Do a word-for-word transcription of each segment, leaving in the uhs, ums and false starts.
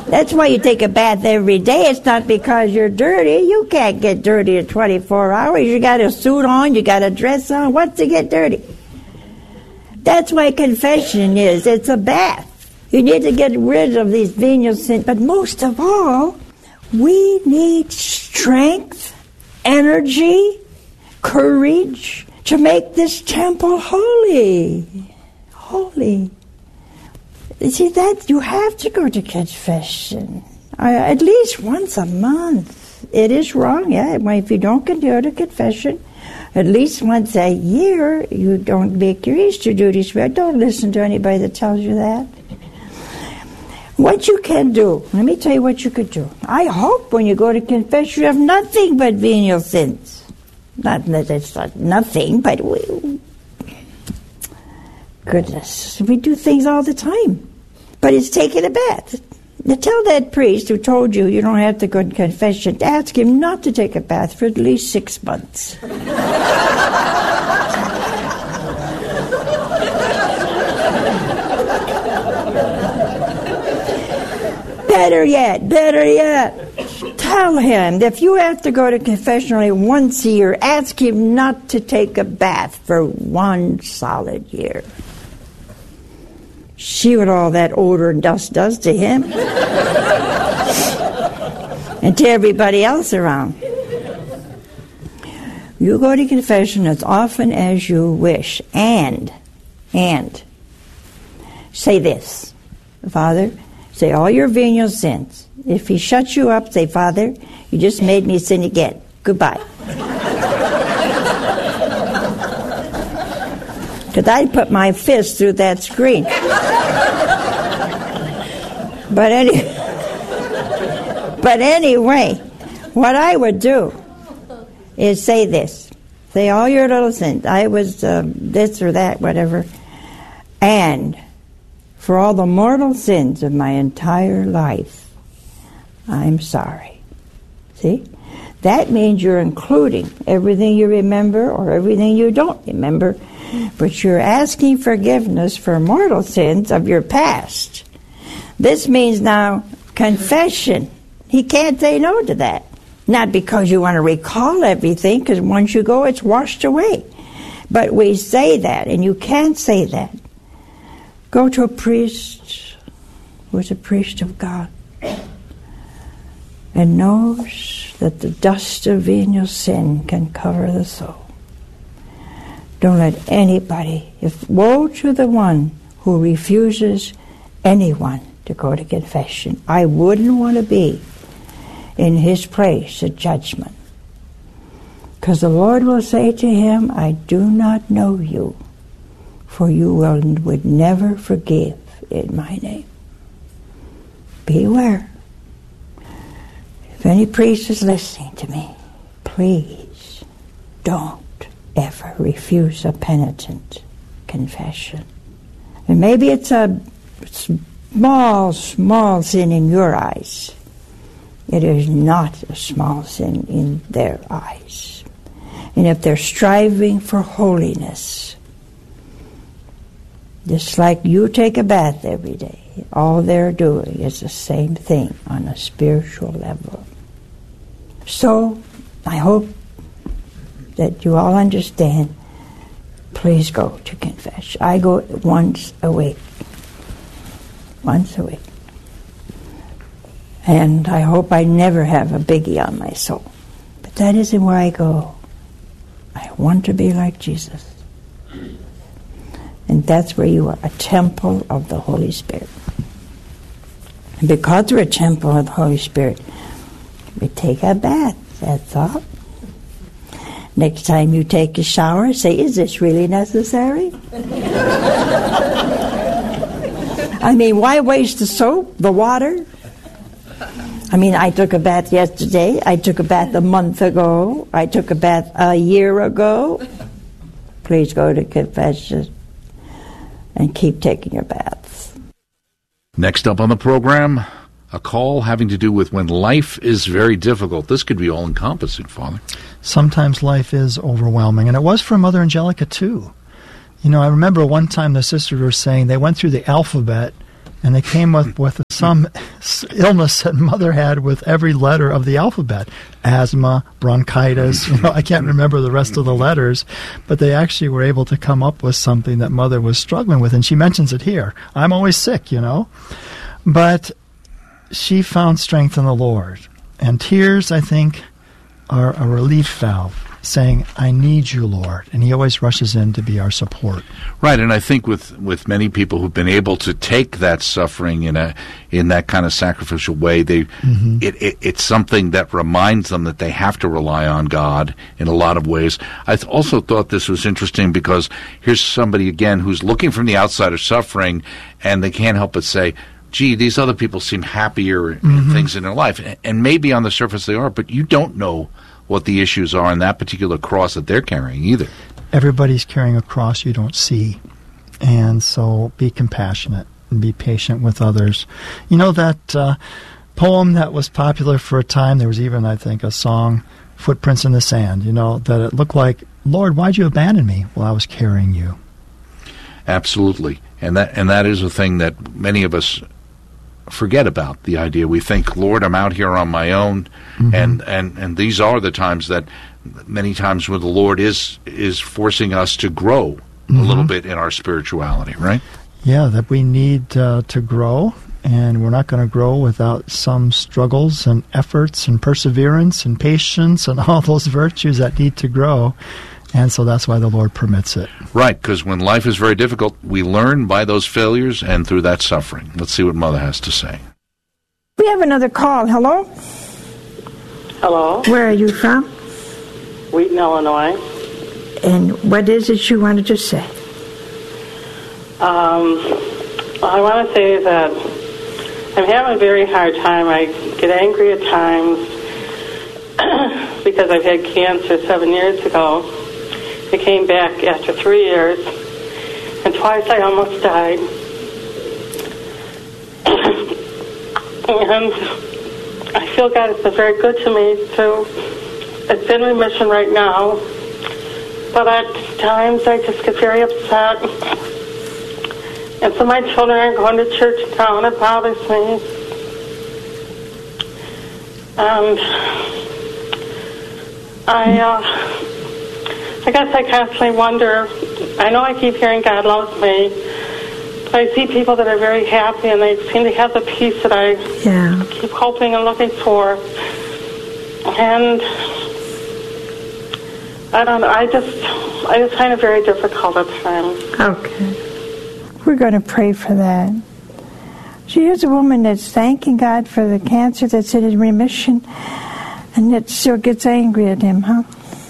That's why you take a bath every day. It's not because you're dirty. You can't get dirty in twenty-four hours. You got a suit on, you got a dress on. What's to get dirty? That's why confession is. It's a bath. You need to get rid of these venial sins. But most of all, we need strength, energy, courage to make this temple holy. Holy. You see, that you have to go to confession uh, at least once a month. It is wrong, yeah. If you don't go to confession at least once a year, you don't make your Easter duties. Don't listen to anybody that tells you that. What you can do, let me tell you what you could do. I hope when you go to confession you have nothing but venial sins. Not that it's not nothing, but we, goodness, we do things all the time. But it's taking a bath. Now tell that priest who told you you don't have to go to confession, ask him not to take a bath for at least six months. Better yet, better yet, tell him if you have to go to confession only once a year, ask him not to take a bath for one solid year. See what all that odor and dust does to him and to everybody else around. You go to confession as often as you wish, and, and, say this, Father, say all your venial sins. If he shuts you up, say, Father, you just made me sin again. Goodbye. Because I'd put my fist through that screen. But any, but anyway, what I would do is say this. Say all your little sins. I was um, this or that, whatever. And for all the mortal sins of my entire life, I'm sorry. See? That means you're including everything you remember or everything you don't remember, but you're asking forgiveness for mortal sins of your past. This means now confession. He can't say no to that. Not because you want to recall everything, because once you go, it's washed away. But we say that, and you can't say that. Go to a priest who is a priest of God and knows that the dust of venial sin can cover the soul. Don't let anybody, if woe to the one who refuses anyone to go to confession. I wouldn't want to be in his place at judgment. Because the Lord will say to him, I do not know you, for you will, would never forgive in my name. Beware. If any priest is listening to me, please don't ever refuse a penitent confession. And maybe it's a small, small sin in your eyes. It is not a small sin in their eyes. And if they're striving for holiness, just like you take a bath every day, all they're doing is the same thing on a spiritual level. So, I hope that you all understand. Please go to confession. I go once a week. Once a week. And I hope I never have a biggie on my soul. But that isn't where I go. I want to be like Jesus. And that's where you are, a temple of the Holy Spirit. And because we're a temple of the Holy Spirit, we take a bath, that's all. Next time you take a shower, say, is this really necessary? I mean, why waste the soap, the water? I mean, I took a bath yesterday. I took a bath a month ago. I took a bath a year ago. Please go to confession and keep taking your baths. Next up on the program, a call having to do with when life is very difficult. This could be all-encompassing, Father. Sometimes life is overwhelming, and it was for Mother Angelica, too. You know, I remember one time the sisters were saying they went through the alphabet And they came with, with some illness that Mother had with every letter of the alphabet. Asthma, bronchitis, you know, I can't remember the rest of the letters, but they actually were able to come up with something that Mother was struggling with. And she mentions it here. I'm always sick, you know. But she found strength in the Lord. And tears, I think, are a relief valve, saying, I need you, Lord. And he always rushes in to be our support. Right, and I think with, with many people who've been able to take that suffering in a in that kind of sacrificial way, they mm-hmm. it, it it's something that reminds them that they have to rely on God in a lot of ways. I th- also thought this was interesting because here's somebody, again, who's looking from the outside of suffering, and they can't help but say, gee, these other people seem happier mm-hmm. in things in their life. And maybe on the surface they are, but you don't know what the issues are in that particular cross that they're carrying either. Everybody's carrying a cross you don't see. And so be compassionate and be patient with others. You know that uh, poem that was popular for a time, there was even, I think, a song, Footprints in the Sand, you know, that it looked like, Lord, why'd you abandon me? Well, I was carrying you. Absolutely. And that and that is a thing that many of us forget about, the idea. We think, Lord, I'm out here on my own, mm-hmm. and, and, and these are the times that many times when the Lord is is forcing us to grow mm-hmm. a little bit in our spirituality, right? Yeah, that we need uh, to grow, and we're not going to grow without some struggles and efforts and perseverance and patience and all those virtues that need to grow. And so that's why the Lord permits it. Right, because when life is very difficult, we learn by those failures and through that suffering. Let's see what Mother has to say. We have another call. Hello? Hello? Where are you from? Wheaton, Illinois. And what is it you wanted to say? Um, I want to say that I'm having a very hard time. I get angry at times because I've had cancer seven years ago. It came back after three years, and twice I almost died. And I feel God has been very good to me, too. It's in remission right now, but at times I just get very upset. And so my children aren't going to church now, and it bothers me. And I, uh... I guess I constantly wonder, I know I keep hearing God loves me, but I see people that are very happy and they seem to have the peace that I yeah. keep hoping and looking for. And I don't know, I just, I just find it very difficult at times. Okay. We're going to pray for that. So here's a woman that's thanking God for the cancer that's in remission, and yet still gets angry at him, huh?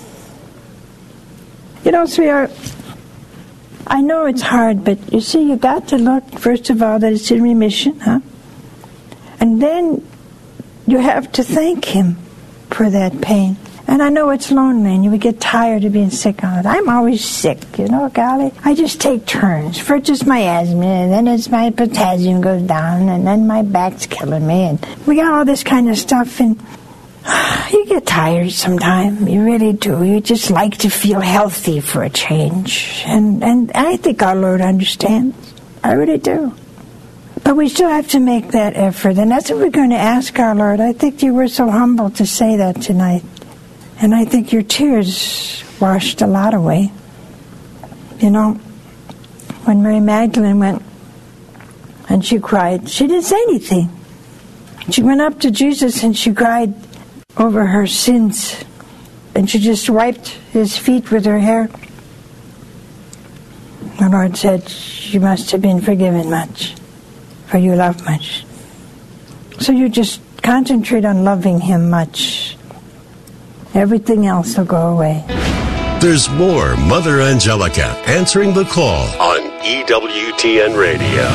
You know, sweetheart, I know it's hard, but you see, you got to look, first of all, that it's in remission, huh? And then you have to thank him for that pain. And I know it's lonely, and you would get tired of being sick on it. I'm always sick, you know, golly. I just take turns. First it's my asthma, and then it's my potassium goes down, and then my back's killing me. And we got all this kind of stuff, and you get tired sometime. You really do. You just like to feel healthy for a change. And, and I think our Lord understands. I really do. But we still have to make that effort. And that's what we're going to ask our Lord. I think you were so humble to say that tonight. And I think your tears washed a lot away. You know, when Mary Magdalene went and she cried, she didn't say anything. She went up to Jesus and she cried over her sins, and she just wiped his feet with her hair. The Lord said, you must have been forgiven much, for you love much. So you just concentrate on loving him much. Everything else will go away. There's more Mother Angelica answering the call on E W T N Radio.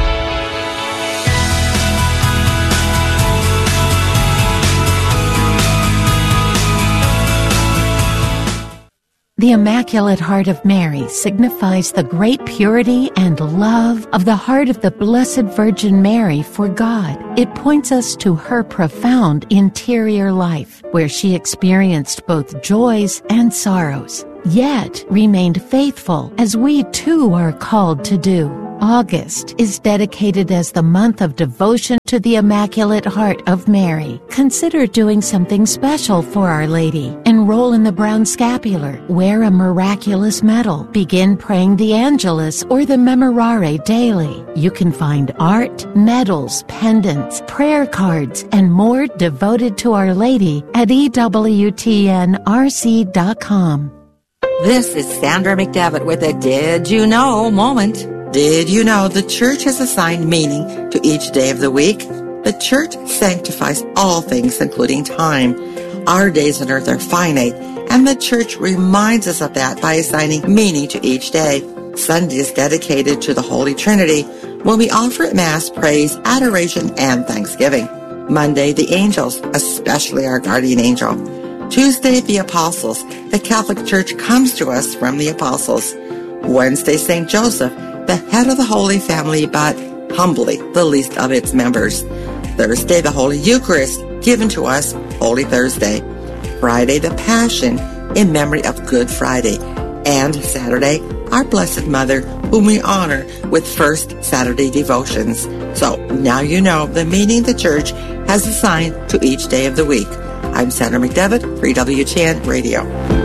The Immaculate Heart of Mary signifies the great purity and love of the heart of the Blessed Virgin Mary for God. It points us to her profound interior life, where she experienced both joys and sorrows, yet remained faithful, as we too are called to do. August is dedicated as the month of devotion to the Immaculate Heart of Mary. Consider doing something special for Our Lady. Enroll in the Brown Scapular, wear a miraculous medal, begin praying the Angelus or the Memorare daily. You can find art, medals, pendants, prayer cards, and more devoted to Our Lady at E W T N R C dot com. This is Sandra McDevitt with a Did You Know moment. Did you know the Church has assigned meaning to each day of the week? The Church sanctifies all things, including time. Our days on earth are finite, and the Church reminds us of that by assigning meaning to each day. Sunday is dedicated to the Holy Trinity, when we offer at Mass praise, adoration, and thanksgiving. Monday, the angels, especially our guardian angel. Tuesday, the apostles. The Catholic Church comes to us from the apostles. Wednesday, Saint Joseph, the head of the Holy Family, but humbly the least of its members. Thursday, the Holy Eucharist, given to us Holy Thursday. Friday, the Passion, in memory of Good Friday. And Saturday, our Blessed Mother, whom we honor with First Saturday devotions. So now you know the meaning the Church has assigned to each day of the week. I'm Sandra McDevitt for E W T N Radio.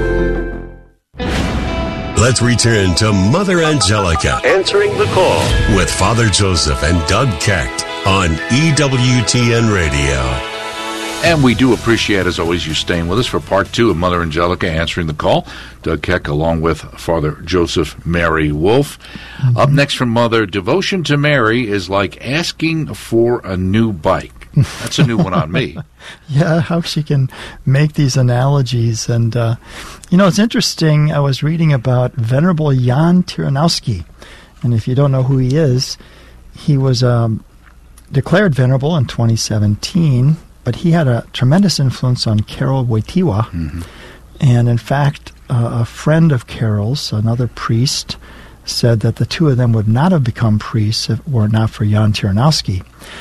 Let's return to Mother Angelica answering the call with Father Joseph and Doug Keck on E W T N Radio. And we do appreciate, as always, you staying with us for part two of Mother Angelica answering the call. Doug Keck along with Father Joseph Mary Wolf. Mm-hmm. Up next from Mother, devotion to Mary is like asking for a new bike. That's a new one on me. Yeah, how she can make these analogies. And, uh, you know, it's interesting. I was reading about Venerable Jan Tyranowski. And if you don't know who he is, he was um, declared venerable in twenty seventeen, but he had a tremendous influence on Karol Wojtyła. Mm-hmm. And, in fact, uh, a friend of Karol's, another priest, said that the two of them would not have become priests if it were not for Jan Tyranowski.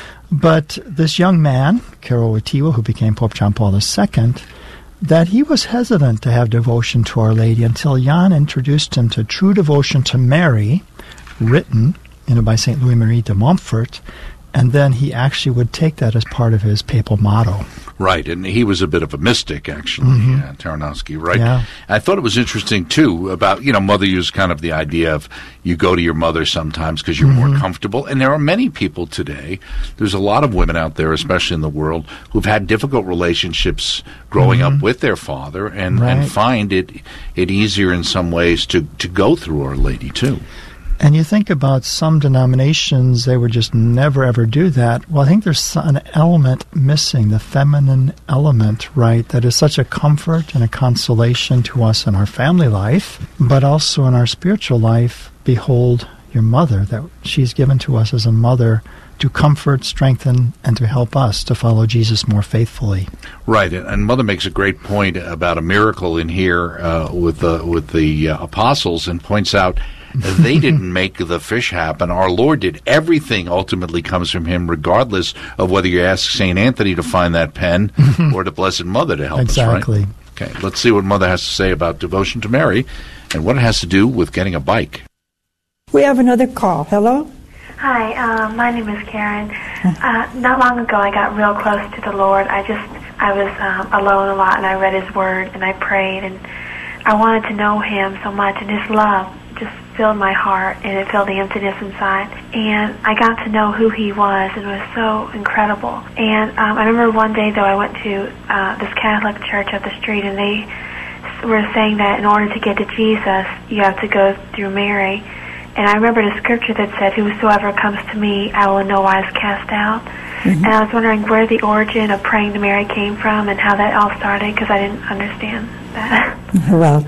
But this young man, Karol Wojtyła, who became Pope John Paul the Second, that he was hesitant to have devotion to Our Lady until Jan introduced him to True Devotion to Mary, written you know, by Saint Louis-Marie de Montfort, and then he actually would take that as part of his papal motto. Right, and he was a bit of a mystic, actually, mm-hmm. uh, Tyranowski, right? Yeah. I thought it was interesting, too, about, you know, Mother used kind of the idea of you go to your mother sometimes because you're mm-hmm. more comfortable. And there are many people today, there's a lot of women out there, especially in the world, who've had difficult relationships growing mm-hmm. up with their father and, right. and find it it easier in some ways to, to go through Our Lady, too. And you think about some denominations, they would just never, ever do that. Well, I think there's an element missing, the feminine element, right, that is such a comfort and a consolation to us in our family life, but also in our spiritual life. Behold your mother, that she's given to us as a mother to comfort, strengthen, and to help us to follow Jesus more faithfully. Right, and Mother makes a great point about a miracle in here uh, with the, with the uh, apostles and points out they didn't make the fish happen. Our Lord did. Everything ultimately comes from Him, regardless of whether you ask Saint Anthony to find that pen or the Blessed Mother to help exactly. us, right? Okay, let's see what Mother has to say about devotion to Mary and what it has to do with getting a bike. We have another call. Hello? Hi, uh, my name is Karen. Uh, not long ago, I got real close to the Lord. I just, I was um, alone a lot, and I read His Word, and I prayed, and I wanted to know Him so much, and His love just filled my heart, and it filled the emptiness inside. And I got to know who He was, and it was so incredible. And um, I remember one day, though, I went to uh, this Catholic church up the street, and they were saying that in order to get to Jesus, you have to go through Mary. And I remember the scripture that said, "Whosoever comes to me, I will in no wise cast out." Mm-hmm. And I was wondering where the origin of praying to Mary came from and how that all started, because I didn't understand that. Well,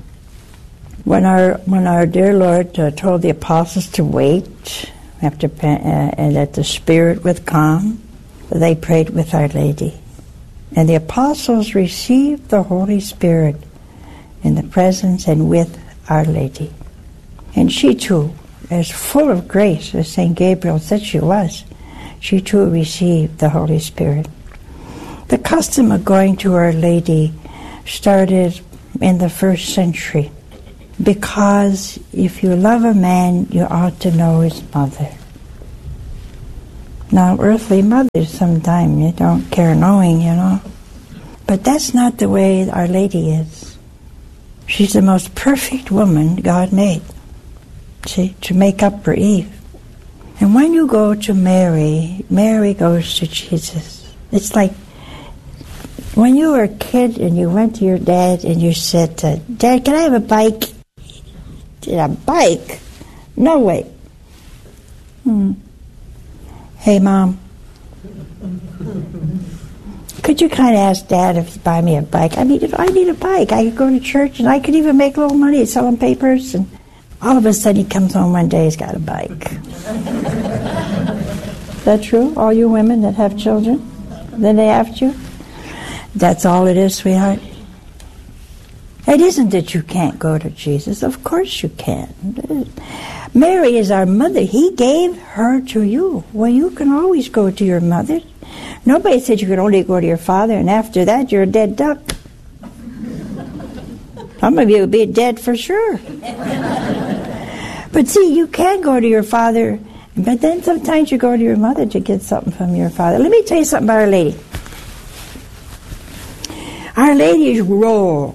when our when our dear Lord uh, told the apostles to wait after uh, and that the Spirit would come, they prayed with Our Lady, and the apostles received the Holy Spirit in the presence and with Our Lady. And she too, as full of grace as Saint Gabriel said she was, she too received the Holy Spirit. The custom of going to Our Lady started in the first century Because if you love a man, you ought to know his mother. Now, earthly mothers sometimes you don't care knowing, you know. But that's not the way Our Lady is. She's the most perfect woman God made. See, to make up for Eve. And when you go to Mary, Mary goes to Jesus. It's like when you were a kid and you went to your dad and you said, Dad, can I have a bike? A bike? No way. Hmm. Hey, Mom. Could you kind of ask Dad if he'd buy me a bike? I need, I need a bike. I could go to church and I could even make a little money selling papers. And all of a sudden he comes home one day, he's got a bike. Is that true? All you women that have children? Then they have you? That's all it is, sweetheart. It isn't that you can't go to Jesus. Of course you can. Mary is our mother. He gave her to you. Well, you can always go to your mother. Nobody said you could only go to your father, and after that you're a dead duck. Some of you would be dead for sure. But see, you can go to your father, but then sometimes you go to your mother to get something from your father. Let me tell you something about Our Lady. Our Lady's role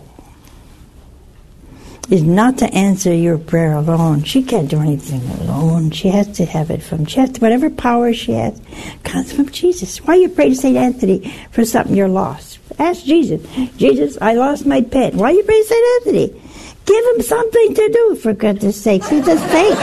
is not to answer your prayer alone. She can't do anything alone. She has to have it from, she has to, whatever power she has comes from Jesus. Why you pray to Saint Anthony for something you're lost? Ask Jesus. Jesus, I lost my pen. Why you pray to Saint Anthony? Give him something to do, for goodness sakes. He's a saint.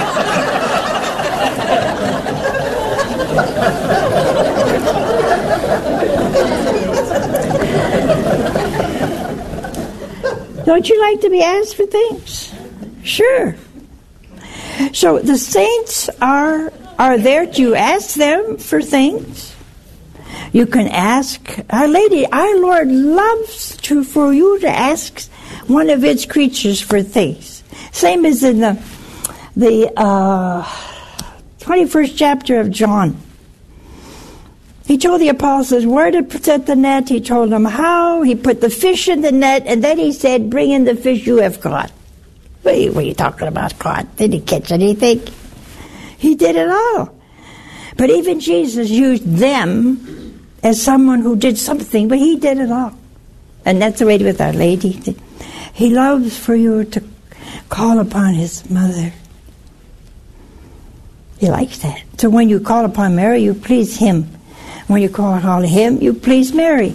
Don't you like to be asked for things? Sure. So the saints are are there to ask them for things. You can ask Our Lady. Our Lord loves to for you to ask one of its creatures for things. Same as in the the uh, twenty-first chapter of John. He told the apostles where to set the net. He told them how. He put the fish in the net, and then he said, bring in the fish you have caught. What are you, what are you talking about caught? Did he catch anything? He did it all. But even Jesus used them as someone who did something, but he did it all. And that's the way with Our Lady. He loves for you to call upon his mother. He likes that. So when you call upon Mary, you please him. When you call on him, you please Mary.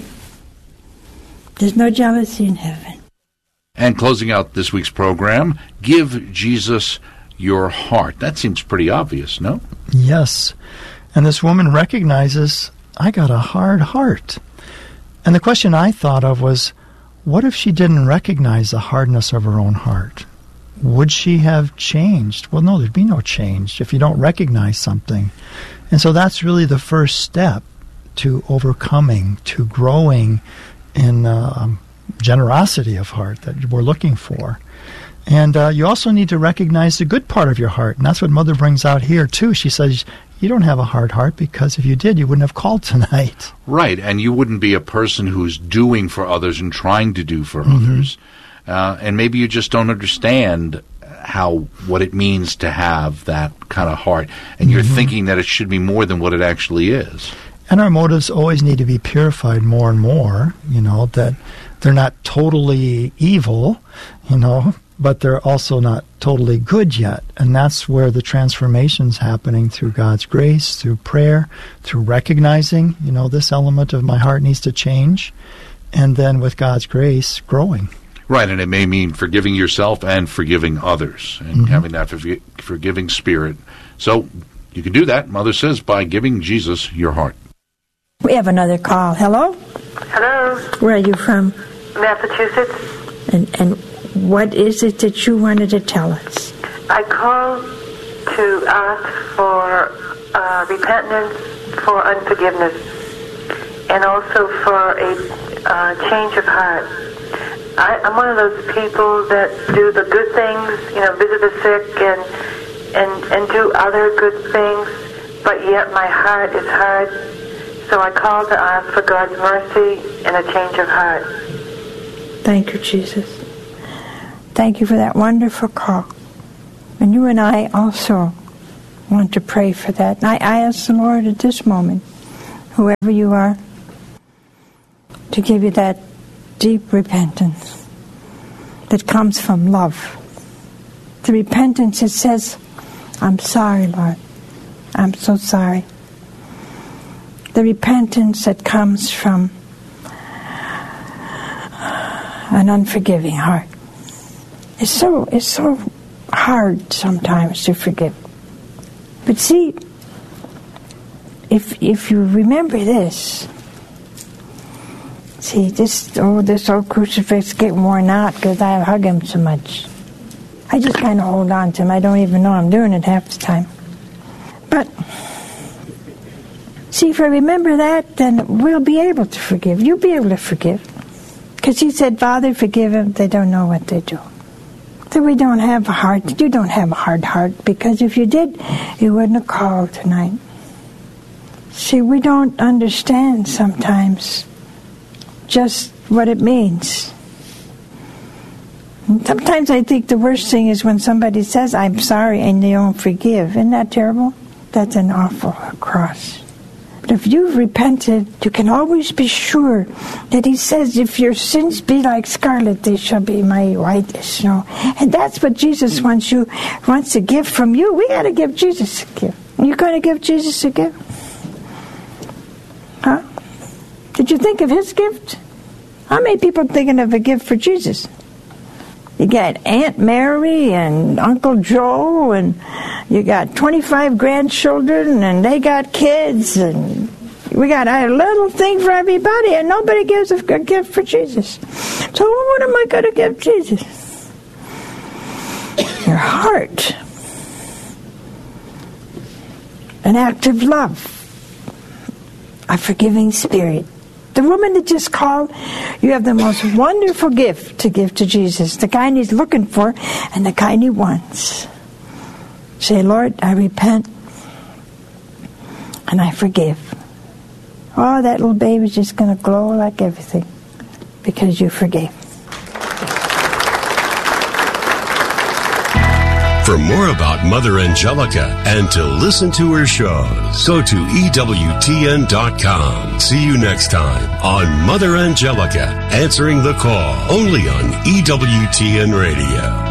There's no jealousy in heaven. And closing out this week's program, give Jesus your heart. That seems pretty obvious, no? Yes. And this woman recognizes, I got a hard heart. And the question I thought of was, what if she didn't recognize the hardness of her own heart? Would she have changed? Well, no, there'd be no change if you don't recognize something. And so that's really the first step to overcoming, to growing in uh, generosity of heart that we're looking for. And uh, you also need to recognize the good part of your heart. And that's what Mother brings out here, too. She says, you don't have a hard heart because if you did, you wouldn't have called tonight. Right, and you wouldn't be a person who's doing for others and trying to do for mm-hmm. others. Uh, and maybe you just don't understand how what it means to have that kind of heart. And you're mm-hmm. thinking that it should be more than what it actually is. And our motives always need to be purified more and more, you know, that they're not totally evil, you know, but they're also not totally good yet. And that's where the transformation's happening through God's grace, through prayer, through recognizing, you know, this element of my heart needs to change, and then with God's grace, growing. Right, and it may mean forgiving yourself and forgiving others, and mm-hmm. having that forg- forgiving spirit. So you can do that, Mother says, by giving Jesus your heart. We have another call. Hello? Hello. Where are you from? Massachusetts. And and what is it that you wanted to tell us? I called to ask for uh, repentance for unforgiveness and also for a uh, change of heart. I, I'm one of those people that do the good things, you know, visit the sick and and and do other good things, but yet my heart is hard. So I called to ask for God's mercy and a change of heart. Thank you, Jesus. Thank you for that wonderful call. And you and I also want to pray for that. And I, I ask the Lord at this moment, whoever you are, to give you that deep repentance that comes from love. The repentance that says, I'm sorry, Lord. I'm so sorry. The repentance that comes from an unforgiving heart. It's so, it's so hard sometimes to forgive. But see, if if you remember this, see, this oh, this old crucifix getting worn out because I hug him so much. I just kind of hold on to him. I don't even know I'm doing it half the time. But see, if I remember that, then we'll be able to forgive. You'll be able to forgive. Because he said, Father, forgive them. They don't know what they do. So we don't have a heart. You don't have a hard heart, because if you did, you wouldn't have called tonight. See, we don't understand sometimes just what it means. And sometimes I think the worst thing is when somebody says, I'm sorry, and they don't forgive. Isn't that terrible? That's an awful cross. But if you've repented, you can always be sure that he says, if your sins be like scarlet, they shall be my white as snow. And that's what Jesus wants you, wants a gift from you. We got to give Jesus a gift. You going to give Jesus a gift? Huh? Did you think of his gift? How many people are thinking of a gift for Jesus? You got Aunt Mary and Uncle Joe, and you got twenty-five grandchildren, and they got kids, and we got a little thing for everybody, and nobody gives a gift for Jesus. So what am I going to give Jesus? Your heart. An act of love. A forgiving spirit. The woman that just called, you have the most wonderful gift to give to Jesus. The kind he's looking for and the kind he wants. Say, Lord, I repent and I forgive. Oh, that little baby's just going to glow like everything because you forgave. For more about Mother Angelica and to listen to her shows, go to E W T N dot com. See you next time on Mother Angelica, Answering the Call, only on E W T N Radio.